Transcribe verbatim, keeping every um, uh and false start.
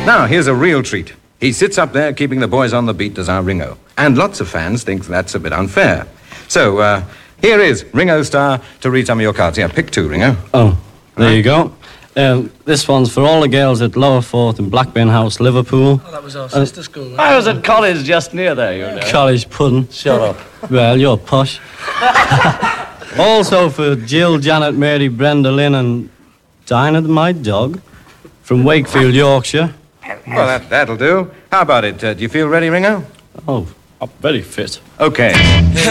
Now, here's a real treat. He sits up there keeping the boys on the beat, does our Ringo. And lots of fans think that's a bit unfair. So, uh, here is Ringo Starr to read some of your cards. Yeah, pick two, Ringo. Oh, there right. you go. Um, this one's for all the girls at Lowerforth and Blackburn House, Liverpool. Oh, that was our uh, sister school. Right? I was at college just near there, you know. College pudding. Shut up. Well, you're posh. Also for Jill, Janet, Mary, Brenda, Lynn and Dinah, my dog, from Wakefield, Yorkshire. Well, that, that'll do. How about it? Uh, do you feel ready, Ringo? Oh, I'm very fit. Okay.